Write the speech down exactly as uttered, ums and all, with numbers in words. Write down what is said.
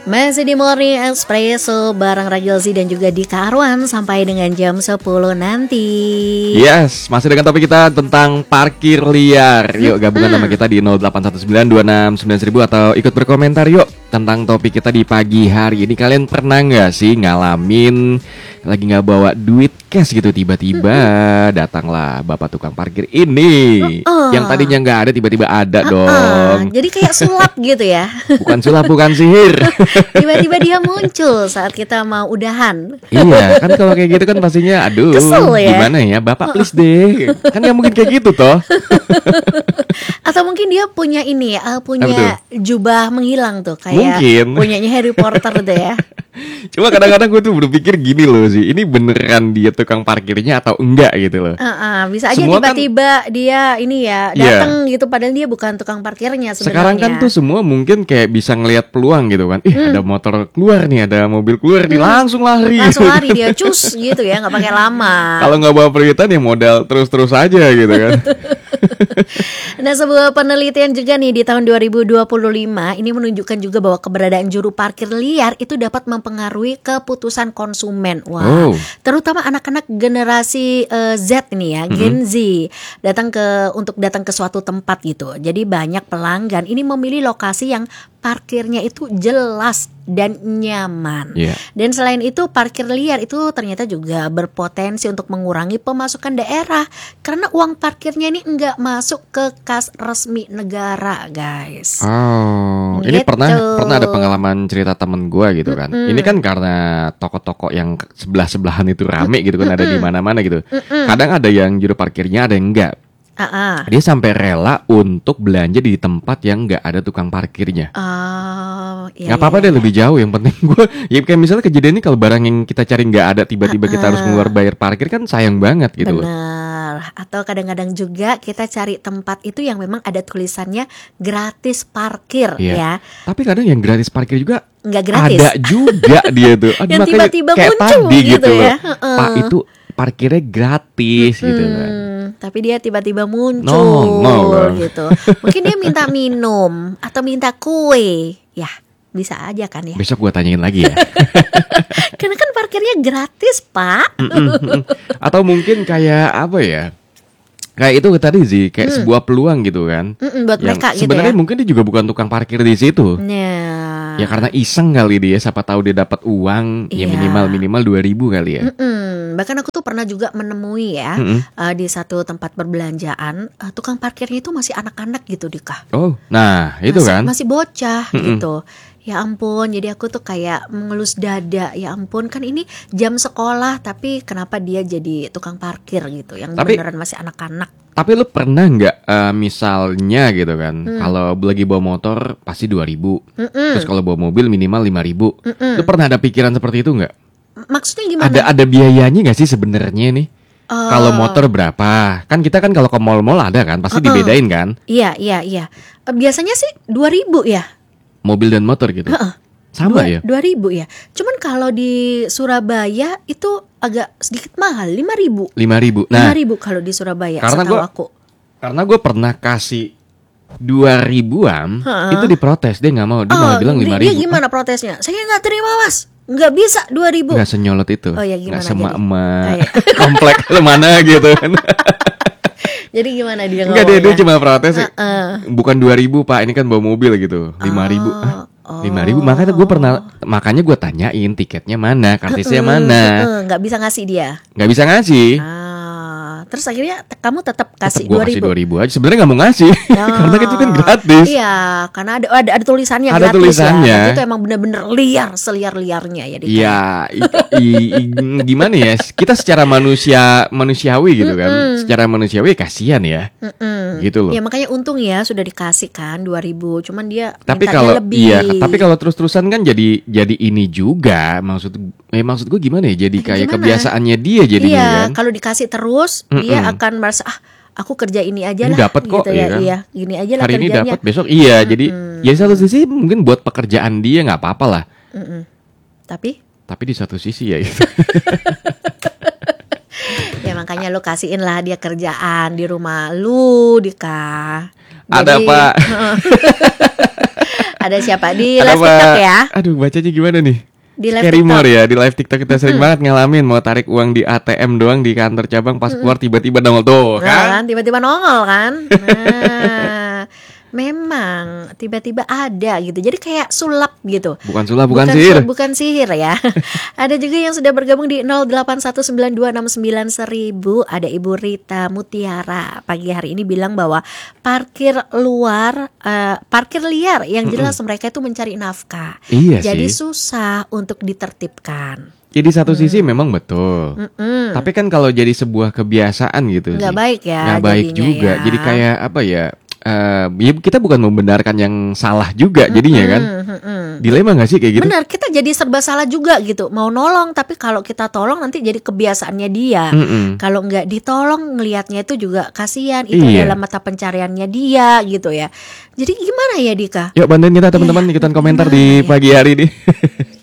Masih di Morning Espresso bareng Ragelzi dan juga Dika Arwan sampai dengan jam sepuluh nanti. Yes, masih dengan topik kita tentang parkir liar. Yuk gabungan hmm. sama kita di nol delapan satu sembilan dua enam sembilan seribu atau ikut berkomentar yuk tentang topik kita di pagi hari ini. Kalian pernah gak sih ngalamin lagi gak bawa duit cash gitu, tiba-tiba datanglah bapak tukang parkir ini uh, uh. yang tadinya gak ada tiba-tiba ada uh, dong uh. Jadi kayak sulap gitu ya. Bukan sulap, bukan sihir. Tiba-tiba dia muncul saat kita mau udahan. Iya kan, kalau kayak gitu kan pastinya aduh kesel ya? Gimana ya bapak please deh. Kan gak mungkin kayak gitu toh. Atau mungkin dia punya ini uh, punya jubah menghilang tuh, kayak mungkin punyanya Harry Potter tuh ya. Cuma kadang-kadang gue tuh berpikir gini loh sih, ini beneran dia tukang parkirnya atau enggak gitu loh. uh, uh, Bisa aja semua tiba-tiba kan, dia ini ya datang yeah. gitu padahal dia bukan tukang parkirnya sebenarnya. Sekarang kan tuh semua mungkin kayak bisa ngelihat peluang gitu kan. Ih hmm. ada motor keluar nih, ada mobil keluar nih, hmm. langsung lari. Langsung lari dia cus gitu ya, nggak pakai lama. Kalau nggak bawa perhitungan ya modal terus-terus aja gitu kan. Nah, sebuah penelitian juga nih di tahun dua ribu dua puluh lima ini menunjukkan juga bahwa keberadaan juru parkir liar itu dapat mempengaruhi keputusan konsumen. Wah, oh. terutama anak-anak generasi uh, Z ini ya, Gen mm-hmm. Z, datang ke untuk datang ke suatu tempat gitu. Jadi banyak pelanggan ini memilih lokasi yang parkirnya itu jelas dan nyaman. Yeah. Dan selain itu parkir liar itu ternyata juga berpotensi untuk mengurangi pemasukan daerah karena uang parkirnya ini enggak masuk ke kas resmi negara, guys. Oh, gitu. Ini pernah pernah ada pengalaman cerita temen gue gitu kan. Mm-mm. Ini kan karena toko-toko yang sebelah-sebelahan itu rame gitu kan, Mm-mm. ada di mana-mana gitu. Mm-mm. Kadang ada yang juru parkirnya, ada yang enggak. Uh-uh. Dia sampai rela untuk belanja di tempat yang nggak ada tukang parkirnya. Oh, iya, nggak apa-apa iya, deh iya. lebih jauh. Yang penting gue, ya kayak misalnya kejadian ini kalau barang yang kita cari nggak ada, tiba-tiba uh-uh. kita harus keluar bayar parkir kan sayang banget gitu. Bener. Atau kadang-kadang juga kita cari tempat itu yang memang ada tulisannya gratis parkir iya. ya. Tapi kadang yang gratis parkir juga nggak gratis. Ada juga dia tuh. Yang tiba-tiba kayak muncul tadi gitu, gitu ya. loh. Uh-uh. Pak itu parkirnya gratis hmm, gitu kan. Tapi dia tiba-tiba muncul no, no, gitu. Mungkin dia minta minum atau minta kue. Ya, bisa aja kan ya. Besok gue tanyain lagi ya. Karena kan parkirnya gratis, Pak. Atau mungkin kayak apa ya? Kayak itu tadi sih, kayak hmm. sebuah peluang gitu kan. Mm-mm, buat yang mereka gitu ya. Sebenarnya mungkin dia juga bukan tukang parkir di situ. Nah. Ya karena iseng kali dia, siapa tahu dia dapat uang yeah. ya minimal minimal dua ribu kali ya. Mm-mm. Bahkan aku tuh pernah juga menemui ya uh, di satu tempat perbelanjaan uh, tukang parkirnya itu masih anak-anak gitu, Dika. Oh, nah itu masih, kan. Masih bocah Mm-mm. gitu. Ya ampun, jadi aku tuh kayak mengelus dada. Ya ampun, kan ini jam sekolah tapi kenapa dia jadi tukang parkir gitu, yang tapi, beneran masih anak-anak. Tapi lu pernah gak uh, misalnya gitu kan, hmm. kalau lagi bawa motor pasti dua ribu, Mm-mm. terus kalau bawa mobil minimal lima ribu. Mm-mm. Lu pernah ada pikiran seperti itu gak? Maksudnya gimana? Ada ada biayanya gak sih sebenarnya nih? Uh. Kalau motor berapa? Kan kita kan kalau ke mall-mall ada kan, pasti uh-uh. dibedain kan? Iya, iya, iya. Biasanya sih dua ribu ya. Mobil dan motor gitu. Uh-uh. Sama dua, ya? dua ribu ya. Cuman kalau di Surabaya itu agak sedikit mahal, lima ribu. lima ribu. Nah, lima ribu kalau di Surabaya, karena setahu gua, aku. Karena gue pernah kasih dua ribuan, uh-uh. itu diprotes, dia nggak mau, dia oh, malah bilang lima ribu. Dia gimana protesnya? Saya nggak terima, Mas. Nggak bisa dua ribu. Nggak senyolot itu. Oh ya, gimana? Nggak semak-emak, jadi? komplek mana gitu kan. Jadi gimana dia ngomongnya? Enggak, dia, dia cuma protes. Uh-uh. Bukan dua ribu Pak, ini kan bawa mobil gitu. lima ribu. Oh. Lima ribu, makanya gue pernah, makanya gue tanyain tiketnya mana, kartisnya mana. Nggak bisa ngasih dia. Nggak bisa ngasih. Ah, terus akhirnya te- kamu tetap kasih dua ribu. Gue kasih dua ribu aja. Sebenarnya nggak mau ngasih, oh. karena itu kan gratis. Iya, karena ada ada, ada tulisannya ada gratis tulisannya. ya. Itu emang bener-bener liar, seliar-liarnya ya. Iya, gimana ya? Kita secara manusia manusiawi gitu kan, Mm-mm. secara manusiawi kasihan ya, Mm-mm. gitu loh. Ya makanya untung ya sudah dikasih kan dua ribu. Cuman dia tapi mintanya kalau, lebih. Iya, tapi kalau terus-terusan kan jadi jadi ini juga, maksud eh, maksud gue gimana ya, jadi kayak gimana? Kebiasaannya dia jadinya iya, kan. Kalau dikasih terus Mm-mm. dia akan merasa ah aku kerja ini aja lah, dapat kok gitu ya, ya, kan? Iya, gini aja lah hari kerjanya. Ini dapat, besok iya, Mm-mm. jadi ya satu sisi mungkin buat pekerjaan dia nggak apa-apa lah. Mm-mm. Tapi tapi di satu sisi ya itu. Ya makanya lu kasihin lah dia kerjaan di rumah lu, Dika. Ada Pak. Ada siapa di Ada live Pak- TikTok ya? Aduh, bacanya gimana nih? Di live Scary TikTok. more ya, di live TikTok kita sering banget ngalamin mau tarik uang di A T M doang di kantor cabang, pas keluar tiba-tiba nongol tuh Nah, kan. kan tiba-tiba nongol kan. Nah, memang tiba-tiba ada gitu. Jadi kayak sulap gitu. Bukan sulap, bukan, Bukan sihir. sul- bukan sihir ya. Ada juga yang sudah bergabung di nol delapan satu sembilan dua enam sembilan seribu. Ada Ibu Rita Mutiara pagi hari ini bilang bahwa parkir luar, eh, parkir liar yang jelas mereka itu mencari nafkah. Iya Jadi sih. susah untuk ditertibkan. Jadi satu sisi memang betul. Mm-mm. Tapi kan kalau jadi sebuah kebiasaan gitu Nggak sih, baik ya nggak baik jadinya juga. ya. Jadi kayak apa ya? eh, ya kita bukan membenarkan yang salah juga jadinya kan. Mm-mm. Dilema nggak sih kayak gitu? Benar, kita jadi serba salah juga gitu. Mau nolong, tapi kalau kita tolong nanti jadi kebiasaannya dia. Mm-mm. Kalau nggak ditolong, ngelihatnya itu juga kasihan. Itu Iya. adalah mata pencariannya dia gitu ya. Jadi gimana ya Dika? Yuk bantuin kita teman-teman ikutan komentar di gimana ya? pagi hari ini.